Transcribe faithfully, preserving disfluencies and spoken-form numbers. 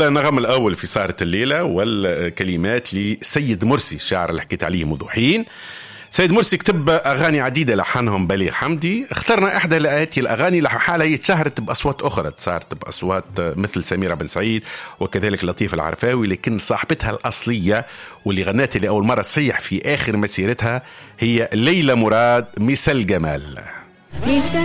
النغم الأول في سهرة الليلة والكلمات لسيد مرسي الشاعر اللي حكيت عليه منذ حين. سيد مرسي كتب أغاني عديدة لحنهم بليغ حمدي. اخترنا إحدى هذه الأغاني لحالها هي تشهرت بأصوات أخرى، تشهرت بأصوات مثل سميرة بن سعيد وكذلك لطيف العرفاوي، لكن صاحبتها الأصلية واللي غناتها لأول مرة صيح في آخر مسيرتها هي ليلى مراد. مثل جمال.